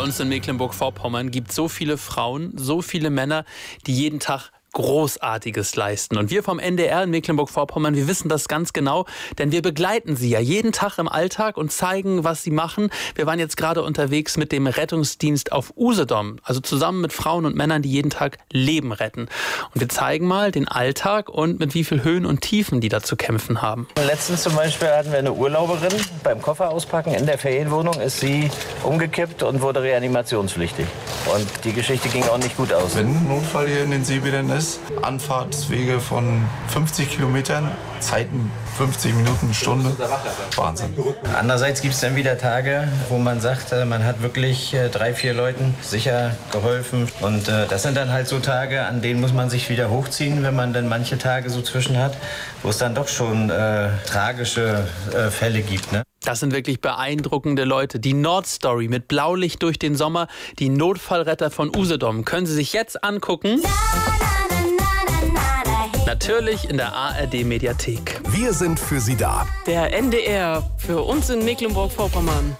uns in Mecklenburg-Vorpommern gibt es so viele Frauen, so viele Männer, die jeden Tag Großartiges leisten. Und wir vom NDR in Mecklenburg-Vorpommern, wir wissen das ganz genau, denn wir begleiten sie ja jeden Tag im Alltag und zeigen, was sie machen. Wir waren jetzt gerade unterwegs mit dem Rettungsdienst auf Usedom, also zusammen mit Frauen und Männern, die jeden Tag Leben retten. Und wir zeigen mal den Alltag und mit wie viel Höhen und Tiefen die da zu kämpfen haben. Letztens zum Beispiel hatten wir eine Urlauberin, beim Koffer auspacken in der Ferienwohnung ist sie umgekippt und wurde reanimationspflichtig. Und die Geschichte ging auch nicht gut aus. Wenn ein Notfall hier in den Seebädern ist, Anfahrtswege von 50 Kilometern, Zeiten 50 Minuten, eine Stunde. Wahnsinn. Andererseits gibt es dann wieder Tage, wo man sagt, man hat wirklich 3, 4 Leuten sicher geholfen. Und das sind dann halt so Tage, an denen muss man sich wieder hochziehen, wenn man dann manche Tage so zwischen hat, wo es dann doch schon tragische Fälle gibt, ne? Das sind wirklich beeindruckende Leute. Die Nordstory mit Blaulicht durch den Sommer, die Notfallretter von Usedom. Können Sie sich jetzt angucken? Natürlich in der ARD-Mediathek. Wir sind für Sie da. Der NDR für uns in Mecklenburg-Vorpommern.